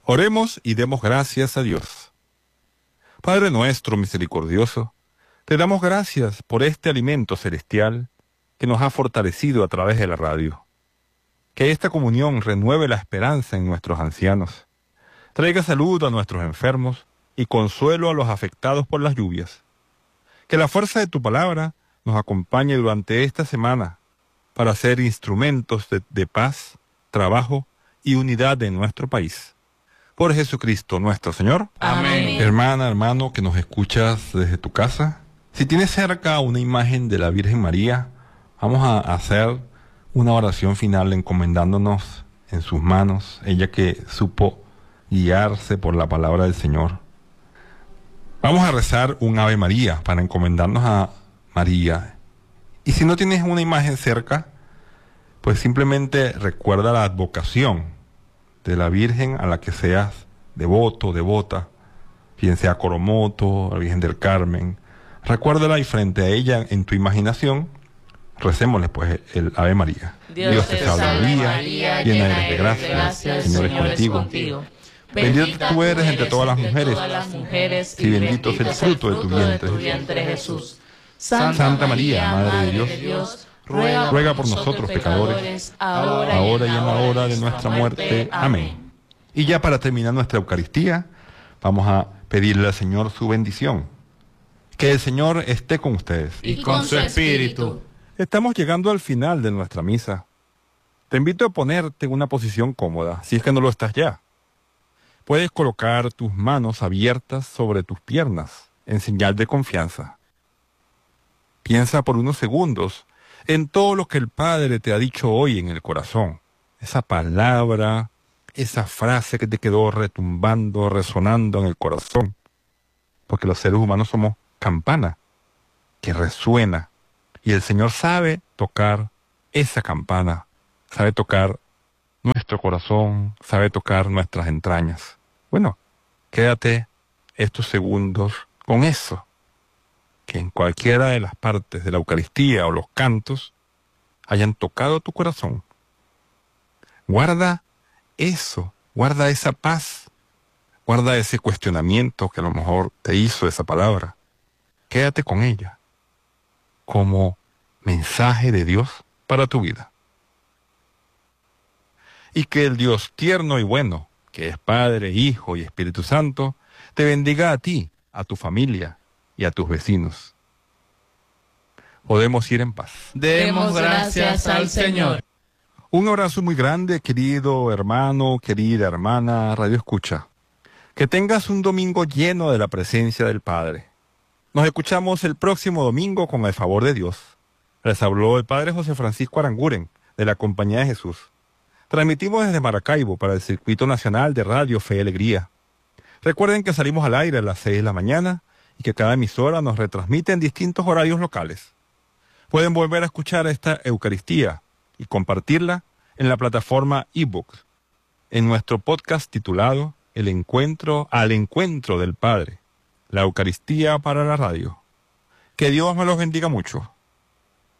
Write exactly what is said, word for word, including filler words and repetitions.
Oremos y demos gracias a Dios. Padre nuestro misericordioso, te damos gracias por este alimento celestial que nos ha fortalecido a través de la radio. Que esta comunión renueve la esperanza en nuestros ancianos, traiga salud a nuestros enfermos y consuelo a los afectados por las lluvias. Que la fuerza de tu palabra nos acompañe durante esta semana para ser instrumentos de, de paz, trabajo y unidad en nuestro país. Por Jesucristo nuestro Señor. Amén. Hermana, hermano, que nos escuchas desde tu casa, si tienes cerca una imagen de la Virgen María, vamos a hacer una oración final encomendándonos en sus manos, ella que supo guiarse por la palabra del Señor. Vamos a rezar un Ave María para encomendarnos a María. Y si no tienes una imagen cerca, pues simplemente recuerda la advocación de la Virgen a la que seas devoto, devota, bien sea Coromoto, la Virgen del Carmen. Recuérdala y frente a ella en tu imaginación, recémosle pues el Ave María. Dios, Dios te salve María, llena eres de gracia, el Señor es contigo. contigo. Bendita tú eres entre todas las mujeres, todas las mujeres y bendito es el fruto de tu vientre, tu vientre Jesús. Santa, Santa María, Madre de Dios, de Dios ruega, ruega por nosotros pecadores, ahora, ahora y en la hora de nuestra muerte. Amén. Y ya para terminar nuestra Eucaristía, vamos a pedirle al Señor su bendición. Que el Señor esté con ustedes. Y con su espíritu. Estamos llegando al final de nuestra misa. Te invito a ponerte en una posición cómoda, si es que no lo estás ya. Puedes colocar tus manos abiertas sobre tus piernas, en señal de confianza. Piensa por unos segundos en todo lo que el Padre te ha dicho hoy en el corazón. Esa palabra, esa frase que te quedó retumbando, resonando en el corazón. Porque los seres humanos somos campana que resuena. Y el Señor sabe tocar esa campana, sabe tocar nuestro corazón, sabe tocar nuestras entrañas. Bueno, quédate estos segundos con eso, que en cualquiera de las partes de la Eucaristía o los cantos hayan tocado tu corazón. Guarda eso, guarda esa paz, guarda ese cuestionamiento que a lo mejor te hizo esa palabra. Quédate con ella como mensaje de Dios para tu vida. Y que el Dios tierno y bueno, que es Padre, Hijo y Espíritu Santo, te bendiga a ti, a tu familia y a tus vecinos. Podemos ir en paz. Demos gracias al Señor. Un abrazo muy grande, querido hermano, querida hermana, Radio Escucha. Que tengas un domingo lleno de la presencia del Padre. Nos escuchamos el próximo domingo con el favor de Dios. Les habló el Padre José Francisco Aranguren, de la Compañía de Jesús. Transmitimos desde Maracaibo para el Circuito Nacional de Radio Fe y Alegría. Recuerden que salimos al aire a las seis de la mañana y que cada emisora nos retransmite en distintos horarios locales. Pueden volver a escuchar esta Eucaristía y compartirla en la plataforma eBooks, en nuestro podcast titulado El Encuentro al Encuentro del Padre, la Eucaristía para la radio. Que Dios me los bendiga mucho.